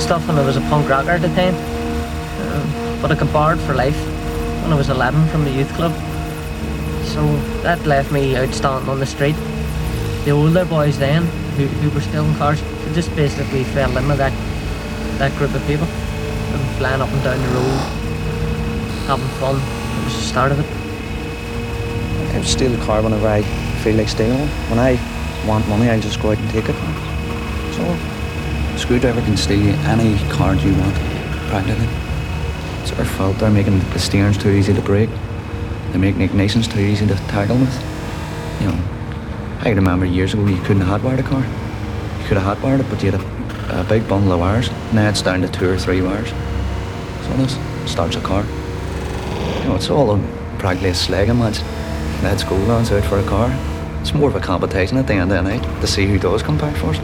stuff and I was a punk rocker at the time. But I got barred for life when I was 11 from the youth club. So that left me out standing on the street. The older boys then, who were still in cars, they just basically fell in with that group of people. And flying up and down the road, having fun. It was the start of it. I would steal the car whenever I feel like stealing one. When I want money, I'll just go out and take it. So, a screwdriver can steal you any card you want, practically. It's their fault. They're making the steerings too easy to break. They make the ignitions too easy to tackle with. You know, I remember years ago you couldn't hotwire the car. You could have hotwired it, but you had a big bundle of wires. Now it's down to 2 or 3 wires. So this starts a car. You know, it's all practically a slagging match. Let's go, lads, out for a car. It's more of a competition at the end of the night to see who does come back first.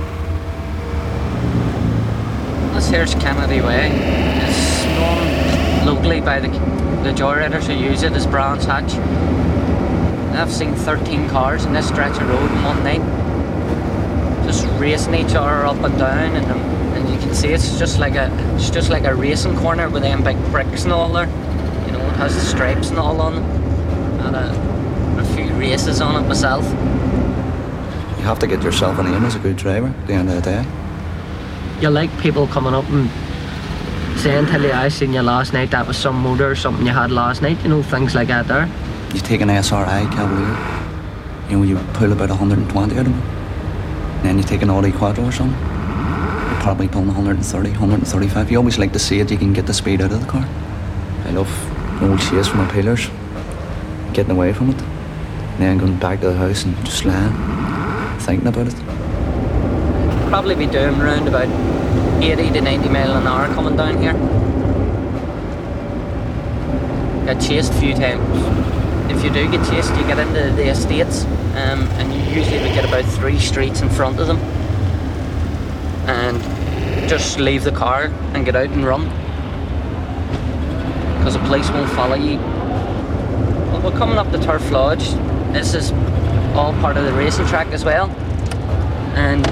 This here's Kennedy Way. It's known locally by the joyriders who use it as Brands Hatch. I've seen 13 cars in this stretch of road in one night, just racing each other up and down, and you can see it's just like a racing corner with them big bricks and all there. You know, it has the stripes and all on it, and a few races on it myself. You have to get yourself an aim as a good driver at the end of the day. You like people coming up and saying to you, I seen you last night, that was some motor or something you had last night, you know, things like that there. You take an SRI Cavalier, you know, you pull about 120 out of it. And then you take an Audi Quattro or something, you're probably pulling 130, 135. You always like to see it, you can get the speed out of the car. I love an old chase from my pillars, getting away from it, and then going back to the house and just lying, thinking about it. Probably be doing around about 80 to 90 mile an hour coming down here. Got chased a few times. If you do get chased, you get into the estates, and you usually would get about 3 streets in front of them, and just leave the car and get out and run, because the police won't follow you. Well, we're coming up to Turf Lodge. This is all part of the racing track as well, and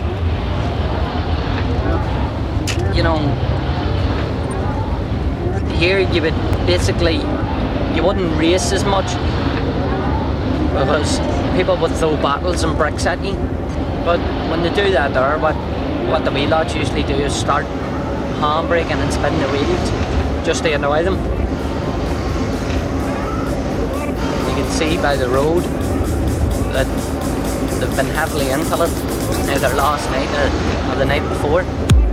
you know, here you would basically, you wouldn't race as much because people would throw bottles and bricks at you. But when they do that there, what the wheel lots usually do is start handbraking and spinning the wheels just to annoy them. You can see by the road that they've been heavily into it, either last night or the night before.